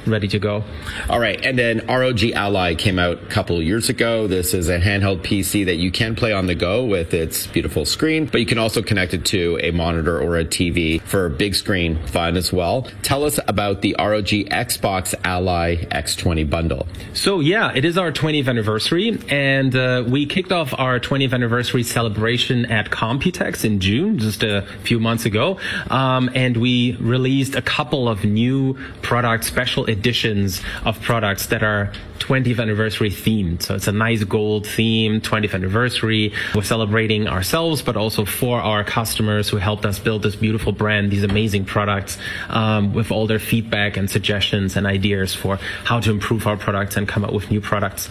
ready to go. All right. And then ROG Ally came out a couple of years ago. This is a handheld PC that you can play on the go with its beautiful screen, but you can also connect it to a monitor or a TV for big screen fun as well. Tell us about the ROG Xbox Ally X20 bundle. So yeah, it is our 20th anniversary, and we kicked off our 20th anniversary celebration at Computex in June, just a few months ago, and we released a couple of new products, special editions of products that are 20th anniversary themed. So it's a nice gold theme, 20th anniversary. We're celebrating ourselves, but also for our customers who helped us build this beautiful brand, these amazing products, with all their feedback and suggestions and ideas for how to improve our products and come up with new products.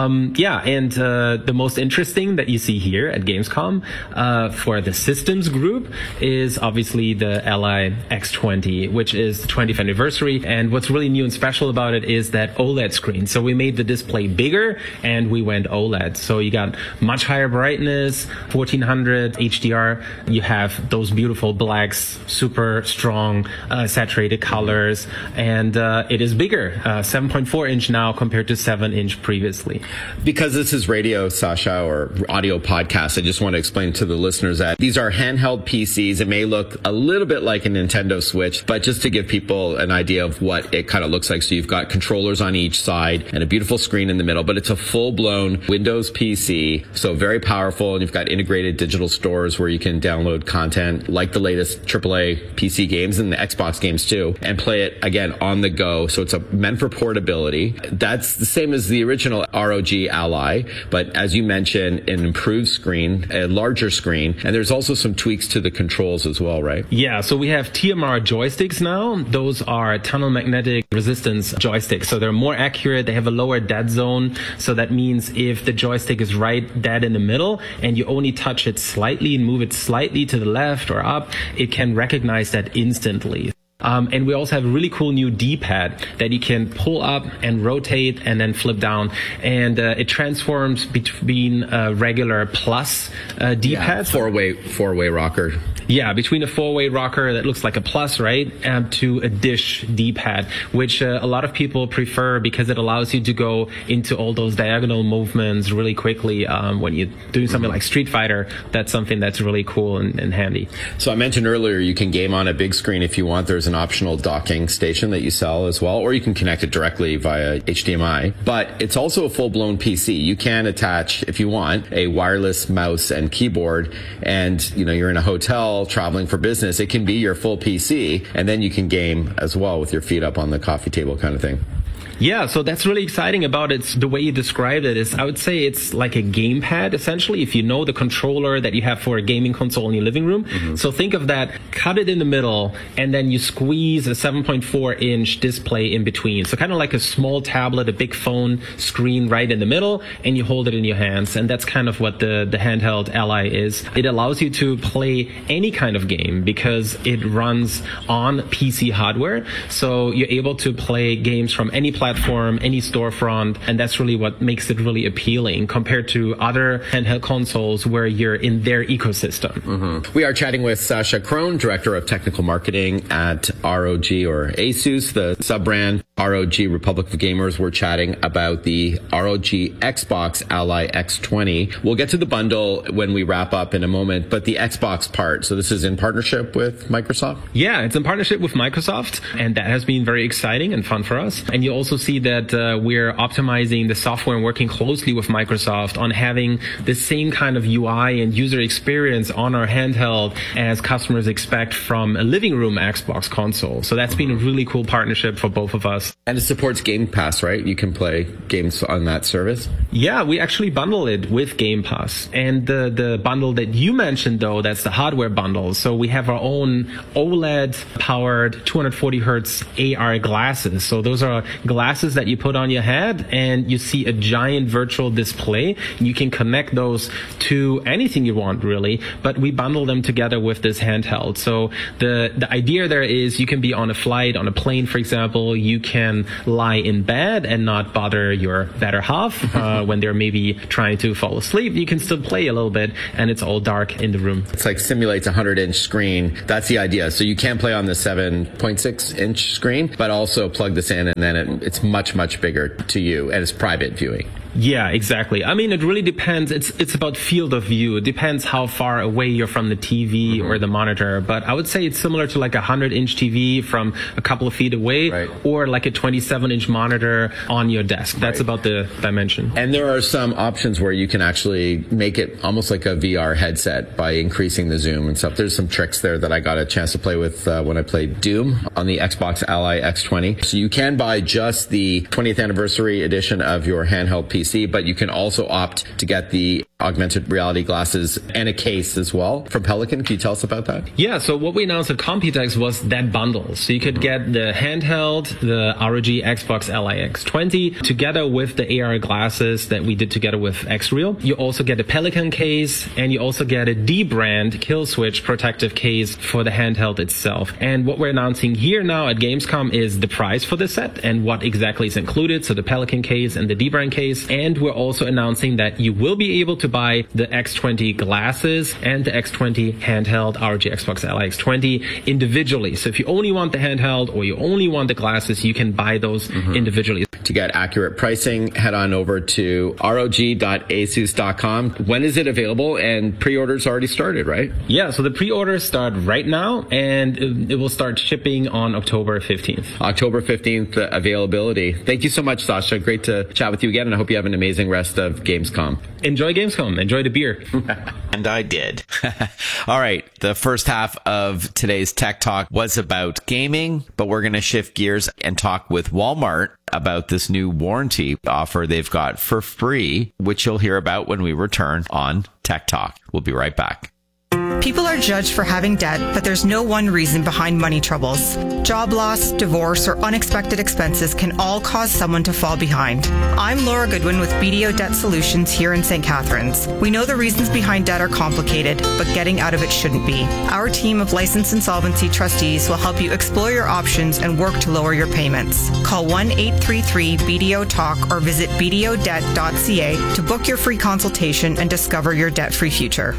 The most interesting that you see here at Gamescom for the systems group is obviously the Ally X20, which is the 20th anniversary. And what's really new and special about it is that OLED screen. So we made the display bigger and we went OLED. So you got much higher brightness, 1400 HDR. You have those beautiful blacks, super strong saturated colors, and it is bigger, 7.4 inch now compared to 7 inch previously. Because this is radio, Sasha, or audio podcast, I just want to explain to the listeners that these are handheld PCs. It may look a little bit like a Nintendo Switch, but just to give people an idea of what it kind of looks like. So you've got controllers on each side and a beautiful screen in the middle, but it's a full-blown Windows PC, so very powerful, and you've got integrated digital stores where you can download content like the latest AAA PC games and the Xbox games too, and play it, again, on the go. So it's meant for portability. That's the same as the original ROG Ally, but as you mentioned, an improved screen, a larger screen, and there's also some tweaks to the controls as well, right? Yeah, so we have TMR joysticks now. Those are tunnel magnetic resistance joysticks, so they're more accurate. They have a lower dead zone, so that means if the joystick is right dead in the middle and you only touch it slightly and move it slightly to the left or up, it can recognize that instantly. And we also have a really cool new D-pad that you can pull up and rotate and then flip down. And it transforms between a regular plus D-pad. Yeah, four-way rocker. Yeah, between a four-way rocker that looks like a plus, right, to a dish D-pad, which a lot of people prefer because it allows you to go into all those diagonal movements really quickly when you're doing something like Street Fighter. That's something that's really cool and handy. So I mentioned earlier you can game on a big screen if you want. There's an optional docking station that you sell as well, or you can connect it directly via HDMI. But it's also a full-blown PC. You can attach, if you want, a wireless mouse and keyboard, and you're in a hotel traveling for business. It can be your full PC, and then you can game as well with your feet up on the coffee table kind of thing. Yeah, so that's really exciting about it. The way you described it is, I would say it's like a gamepad, essentially, if you know the controller that you have for a gaming console in your living room. Mm-hmm. So think of that, cut it in the middle, and then you squeeze a 7.4-inch display in between. So kind of like a small tablet, a big phone screen right in the middle, and you hold it in your hands. And that's kind of what the handheld Ally is. It allows you to play any kind of game because it runs on PC hardware. So you're able to play games from any platform, any storefront, and that's really what makes it really appealing compared to other handheld consoles where you're in their ecosystem. Mm-hmm. We are chatting with Sasha Krohn, Director of Technical Marketing at ROG, or ASUS, the sub-brand ROG Republic of Gamers. We're chatting about the ROG Xbox Ally X20. We'll get to the bundle when we wrap up in a moment, but the Xbox part, so this is in partnership with Microsoft? Yeah, it's in partnership with Microsoft, and that has been very exciting and fun for us. And you also see that we're optimizing the software and working closely with Microsoft on having the same kind of UI and user experience on our handheld as customers expect from a living room Xbox console. So that's been a really cool partnership for both of us. And it supports Game Pass, right? You can play games on that service? Yeah, we actually bundle it with Game Pass. And the bundle that you mentioned, though, that's the hardware bundle. So we have our own OLED-powered 240 hertz AR glasses. So those are glasses that you put on your head, and you see a giant virtual display. You can connect those to anything you want, really, but we bundle them together with this handheld. So the idea there is you can be on a flight, on a plane, for example. You can lie in bed and not bother your better half when they're maybe trying to fall asleep. You can still play a little bit, and it's all dark in the room. It's like simulates a 100-inch screen. That's the idea. So you can play on the 7.6-inch screen, but also plug this in, and then it's much, much bigger to you, and it's private viewing. Yeah, exactly. I mean, it really depends. It's about field of view. It depends how far away you're from the TV or the monitor. But I would say it's similar to like a 100-inch TV from a couple of feet away, right, or like a 27-inch monitor on your desk. That's about the dimension. And there are some options where you can actually make it almost like a VR headset by increasing the zoom and stuff. There's some tricks there that I got a chance to play with when I played Doom on the Xbox Ally X20. So you can buy just the 20th anniversary edition of your handheld PC, but you can also opt to get the augmented reality glasses and a case as well from Pelican. Can you tell us about that? Yeah, so what we announced at Computex was that bundle. So you could get the handheld, the ROG Xbox Ally X20, together with the AR glasses that we did together with Xreal. You also get a Pelican case, and you also get a D-brand kill switch protective case for the handheld itself. And what we're announcing here now at Gamescom is the price for the set and what exactly is included. So the Pelican case and the D-brand case. And we're also announcing that you will be able to buy the X20 glasses and the X20 handheld ROG Xbox Ally X20 individually. So if you only want the handheld or you only want the glasses, you can buy those individually. To get accurate pricing, head on over to rog.asus.com. When is it available? And pre-orders already started, right? Yeah, so the pre-orders start right now, and it will start shipping on October 15th. October 15th availability. Thank you so much, Sasha. Great to chat with you again, and I hope you have an amazing rest of Gamescom. Enjoy Gamescom. Enjoy the beer. And I did. All right. The first half of today's Tech Talk was about gaming, but we're going to shift gears and talk with Walmart about this new warranty offer they've got for free, which you'll hear about when we return on Tech Talk. We'll be right back. People are judged for having debt, but there's no one reason behind money troubles. Job loss, divorce, or unexpected expenses can all cause someone to fall behind. I'm Laura Goodwin with BDO Debt Solutions here in St. Catharines. We know the reasons behind debt are complicated, but getting out of it shouldn't be. Our team of licensed insolvency trustees will help you explore your options and work to lower your payments. Call 1-833-BDO-TALK or visit bdodebt.ca to book your free consultation and discover your debt-free future.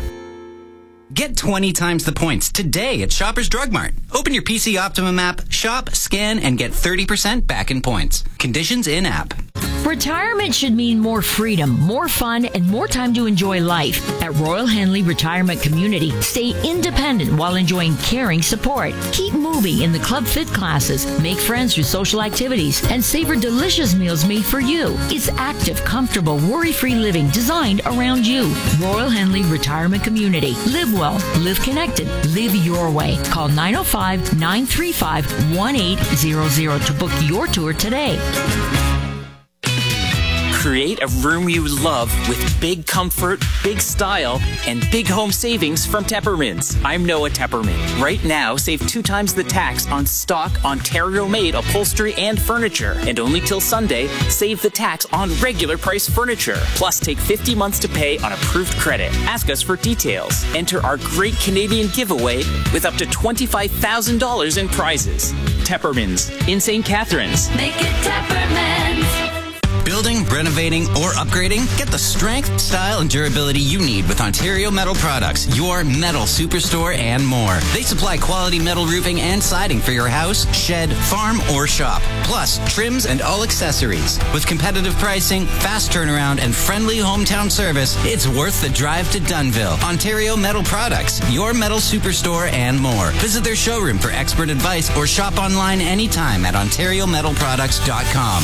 Get 20 times the points today at Shoppers Drug Mart. Open your PC Optimum app, shop, scan, and get 30% back in points. Conditions in-app. Retirement should mean more freedom, more fun, and more time to enjoy life. At Royal Henley Retirement Community, stay independent while enjoying caring support. Keep moving in the Club Fit classes, make friends through social activities, and savor delicious meals made for you. It's active, comfortable, worry-free living designed around you. Royal Henley Retirement Community. Live well, live connected, live your way. Call 905-935-1800 to book your tour today. Create a room you love with big comfort, big style, and big home savings from Teppermans. I'm Noah Tepperman. Right now, save 2 times the tax on stock Ontario-made upholstery and furniture. And only till Sunday, save the tax on regular price furniture. Plus, take 50 months to pay on approved credit. Ask us for details. Enter our great Canadian giveaway with up to $25,000 in prizes. Teppermans in St. Catharines. Make it Teppermans. Building, renovating, or upgrading? Get the strength, style, and durability you need with Ontario Metal Products, your metal superstore and more. They supply quality metal roofing and siding for your house, shed, farm, or shop. Plus, trims and all accessories. With competitive pricing, fast turnaround, and friendly hometown service, it's worth the drive to Dunnville. Ontario Metal Products, your metal superstore and more. Visit their showroom for expert advice or shop online anytime at OntarioMetalProducts.com.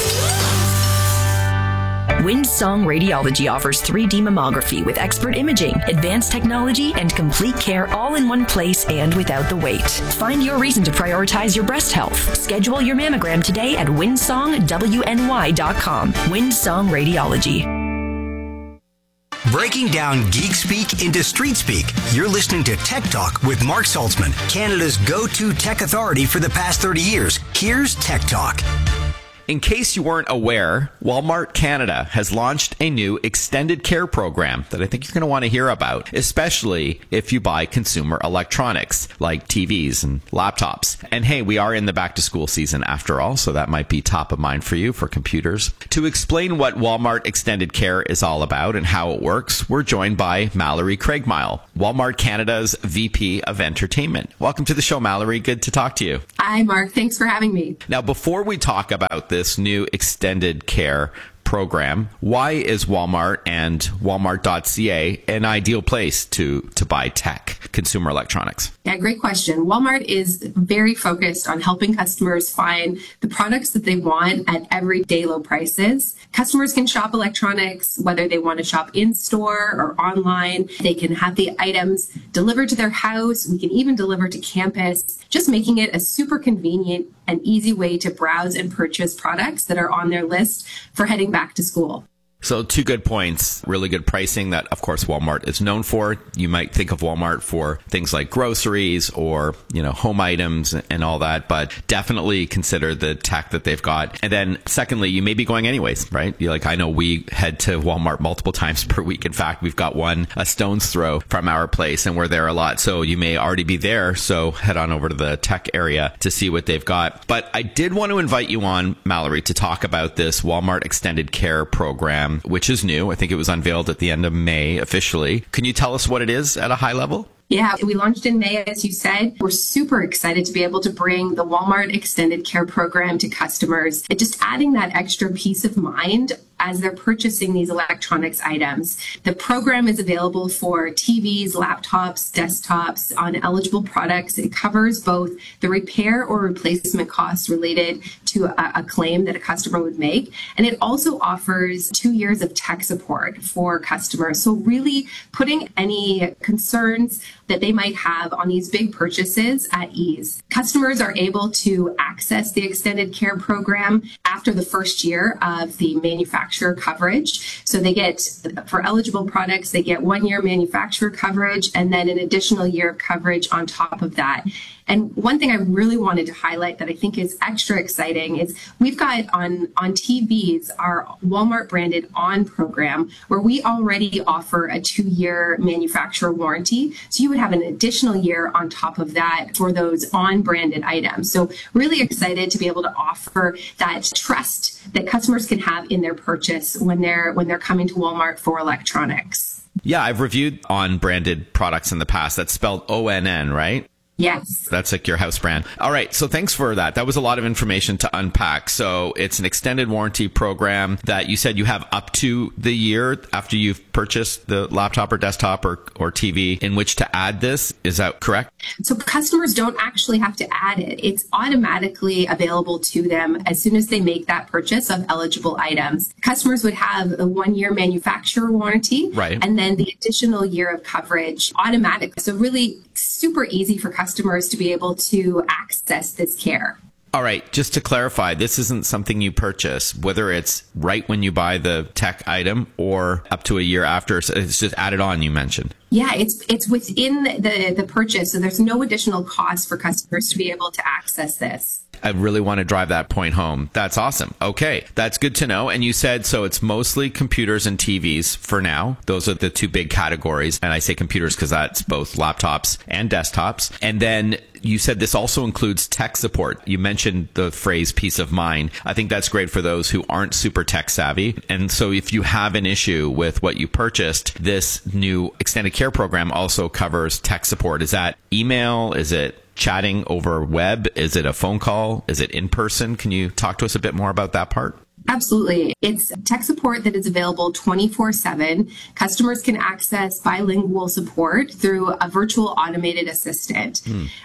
Windsong Radiology offers 3D mammography with expert imaging, advanced technology, and complete care all in one place and without the wait. Find your reason to prioritize your breast health. Schedule your mammogram today at windsongwny.com. Windsong Radiology. Breaking down geek speak into street speak. You're listening to Tech Talk with Mark Saltzman, Canada's go-to tech authority for the past 30 years. Here's Tech Talk. In case you weren't aware, Walmart Canada has launched a new extended care program that I think you're going to want to hear about, especially if you buy consumer electronics like TVs and laptops. And hey, we are in the back to school season after all, so that might be top of mind for you for computers. To explain what Walmart Extended Care is all about and how it works, we're joined by Mallory Craigmile, Walmart Canada's VP of Entertainment. Welcome to the show, Mallory. Good to talk to you. Hi, Mark. Thanks for having me. Now, before we talk about this new extended care program, why is Walmart and Walmart.ca an ideal place to buy tech, consumer electronics? Yeah, great question. Walmart is very focused on helping customers find the products that they want at everyday low prices. Customers can shop electronics, whether they want to shop in store or online. They can have the items delivered to their house. We can even deliver to campus, just making it a super convenient and easy way to browse and purchase products that are on their list for heading back to school. So 2 good points, really good pricing that, of course, Walmart is known for. You might think of Walmart for things like groceries or, home items and all that, but definitely consider the tech that they've got. And then secondly, you may be going anyways, right? I know we head to Walmart multiple times per week. In fact, we've got one a stone's throw from our place and we're there a lot. So you may already be there. So head on over to the tech area to see what they've got. But I did want to invite you on, Mallory, to talk about this Walmart Extended Care program, which is new. I think it was unveiled at the end of May officially. Can you tell us what it is at a high level? Yeah, we launched in May, as you said. We're super excited to be able to bring the Walmart Extended Care program to customers. And just adding that extra peace of mind as they're purchasing these electronics items. The program is available for TVs, laptops, desktops on eligible products. It covers both the repair or replacement costs related to a claim that a customer would make. And it also offers 2 years of tech support for customers. So really putting any concerns that they might have on these big purchases at ease. Customers are able to access the extended care program after the first year of the manufacturer coverage. So they get, for eligible products, they get 1 year manufacturer coverage and then an additional year of coverage on top of that. And one thing I really wanted to highlight that I think is extra exciting is we've got on TVs our Walmart branded On program where we already offer a 2-year manufacturer warranty. So you would have an additional year on top of that for those On branded items. So really excited to be able to offer that trust that customers can have in their purchase when they're coming to Walmart for electronics. Yeah, I've reviewed On branded products in the past. That's spelled ONN, right? Yes. That's like your house brand. All right. So thanks for that. That was a lot of information to unpack. So it's an extended warranty program that you said you have up to the year after you've purchased the laptop or desktop or TV in which to add this. Is that correct? So customers don't actually have to add it. It's automatically available to them as soon as they make that purchase of eligible items. Customers would have a 1 year manufacturer warranty, right, and then the additional year of coverage automatically. So really super easy for customers to be able to access this care. All right. Just to clarify, this isn't something you purchase, whether it's right when you buy the tech item or up to a year after. So it's just added on, you mentioned. Yeah, it's within the purchase. So there's no additional cost for customers to be able to access this. I really want to drive that point home. That's awesome. Okay, that's good to know. And you said, so it's mostly computers and TVs for now. Those are the 2 big categories. And I say computers because that's both laptops and desktops. And then you said this also includes tech support. You mentioned the phrase peace of mind. I think that's great for those who aren't super tech savvy. And so if you have an issue with what you purchased, this new extended care program also covers tech support. Is that email? Is it chatting over web? Is it a phone call? Is it in person? Can you talk to us a bit more about that part? Absolutely. It's tech support that is available 24/7. Customers can access bilingual support through a virtual automated assistant,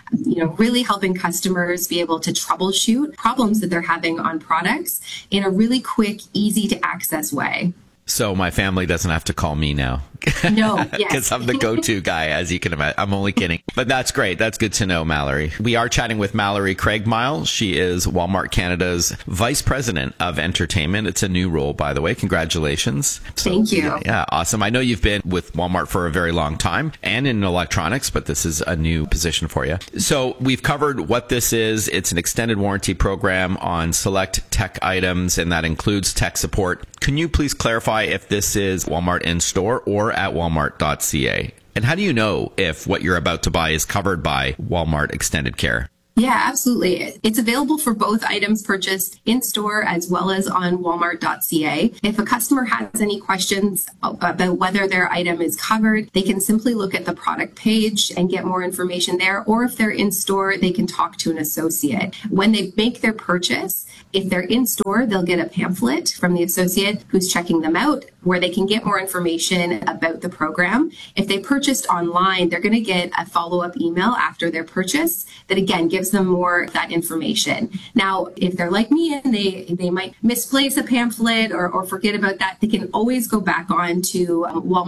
really helping customers be able to troubleshoot problems that they're having on products in a really quick, easy to access way. So my family doesn't have to call me now. No, yes. Because I'm the go-to guy, as you can imagine. I'm only kidding. But that's great. That's good to know, Mallory. We are chatting with Mallory Craigmile. She is Walmart Canada's Vice President of Entertainment. It's a new role, by the way. Congratulations. Thank you. Yeah, awesome. I know you've been with Walmart for a very long time and in electronics, but this is a new position for you. So we've covered what this is. It's an extended warranty program on select tech items, and that includes tech support. Can you please clarify if this is Walmart in-store or at walmart.ca? And how do you know if what you're about to buy is covered by Walmart Extended Care? Yeah, absolutely. It's available for both items purchased in store as well as on walmart.ca. If a customer has any questions about whether their item is covered, they can simply look at the product page and get more information there. Or if they're in store, they can talk to an associate. When they make their purchase, if they're in store, they'll get a pamphlet from the associate who's checking them out, where they can get more information about the program. If they purchased online, they're going to get a follow-up email after their purchase that, again, gives them more of that information. Now, if they're like me and they might misplace a pamphlet or forget about that, they can always go back on to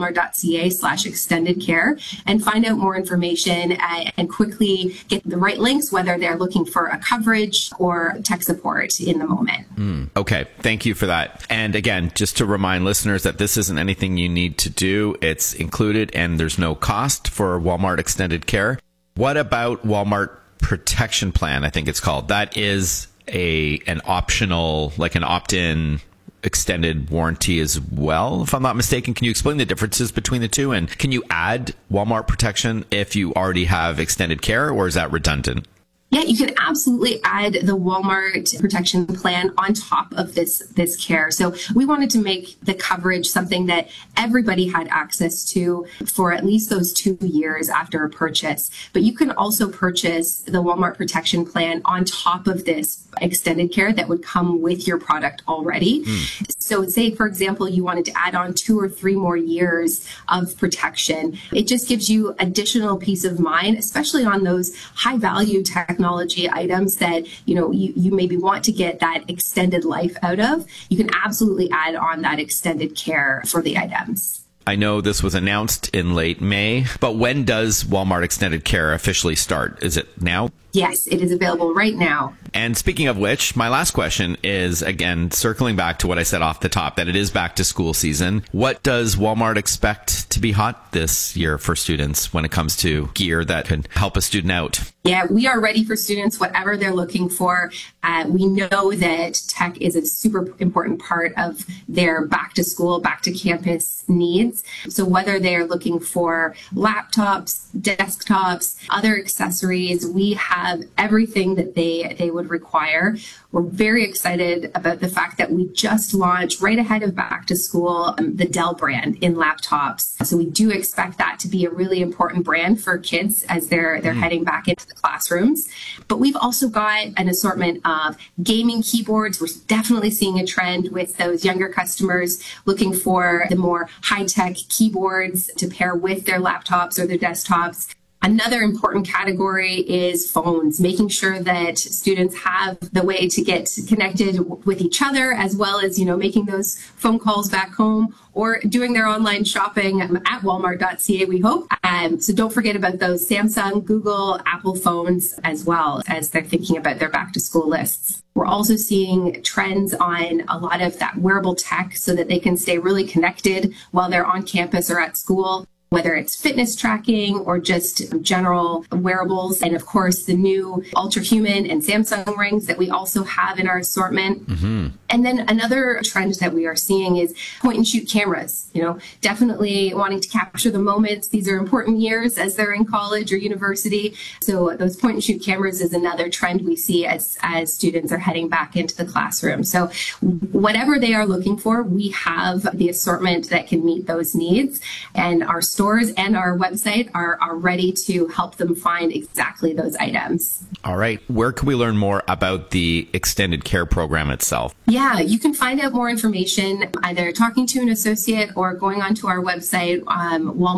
walmart.ca/extended care and find out more information and quickly get the right links, whether they're looking for a coverage or tech support in the moment. Okay. Thank you for that. And again, just to remind listeners that this isn't anything you need to do. It's included and there's no cost for Walmart Extended Care. What about Walmart Protection Plan, I think it's called? That is an optional, like an opt-in extended warranty as well, if I'm not mistaken. Can you explain the differences between the two? And can you add Walmart Protection if you already have Extended Care, or is that redundant? Yeah, you can absolutely add the Walmart Protection Plan on top of this care. So we wanted to make the coverage something that everybody had access to for at least those 2 years after a purchase. But you can also purchase the Walmart Protection Plan on top of this extended care that would come with your product already. So say, for example, you wanted to add on 2 or 3 more years of protection. It just gives you additional peace of mind, especially on those high value technology items that you maybe want to get that extended life out of. You can absolutely add on that extended care for the items. I know this was announced in late May, but when does Walmart Extended Care officially start? Is it now? Yes, it is available right now. And speaking of which, my last question is, again, circling back to what I said off the top, that it is back to school season. What does Walmart expect to be hot this year for students when it comes to gear that could help a student out? Yeah, we are ready for students, whatever they're looking for. We know that tech is a super important part of their back to school, back to campus needs. So whether they're looking for laptops, desktops, other accessories, we have everything that they would require. We're very excited about the fact that we just launched right ahead of back to school the Dell brand in laptops. So we do expect that to be a really important brand for kids as they're heading back into the classrooms. But we've also got an assortment of gaming keyboards. We're definitely seeing a trend with those younger customers looking for the more high-tech keyboards to pair with their laptops or their desktops. Another important category is phones, making sure that students have the way to get connected with each other, as well as, making those phone calls back home or doing their online shopping at walmart.ca, we hope. So don't forget about those Samsung, Google, Apple phones as well as they're thinking about their back to school lists. We're also seeing trends on a lot of that wearable tech so that they can stay really connected while they're on campus or at school, whether it's fitness tracking or just general wearables. And of course, the new Ultrahuman and Samsung rings that we also have in our assortment. And then another trend that we are seeing is point and shoot cameras, definitely wanting to capture the moments. These are important years as they're in college or university. So those point and shoot cameras is another trend we see as students are heading back into the classroom. So whatever they are looking for, we have the assortment that can meet those needs, and our stores and our website are ready to help them find exactly those items. All right. Where can we learn more about the extended care program itself? Yeah, you can find out more information either talking to an associate or going onto our website,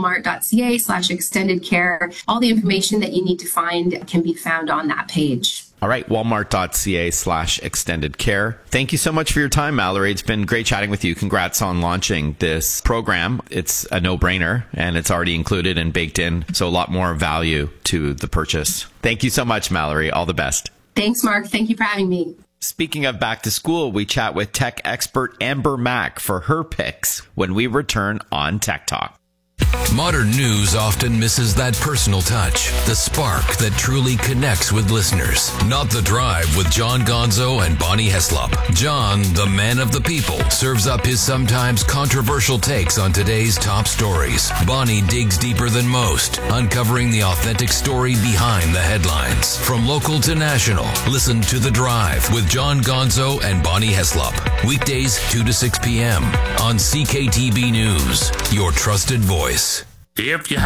walmart.ca/extended care. All the information that you need to find can be found on that page. All right, walmart.ca/extended care. Thank you so much for your time, Mallory. It's been great chatting with you. Congrats on launching this program. It's a no-brainer, and it's already included and baked in, so a lot more value to the purchase. Thank you so much, Mallory. All the best. Thanks, Mark. Thank you for having me. Speaking of back to school, we chat with tech expert Amber Mack for her picks when we return on Tech Talk. Modern news often misses that personal touch, the spark that truly connects with listeners. Not The Drive with John Gonzo and Bonnie Heslop. John, the man of the people, serves up his sometimes controversial takes on today's top stories. Bonnie digs deeper than most, uncovering the authentic story behind the headlines. From local to national, listen to The Drive with John Gonzo and Bonnie Heslop. Weekdays 2 to 6 p.m. on CKTB News, your trusted voice. If you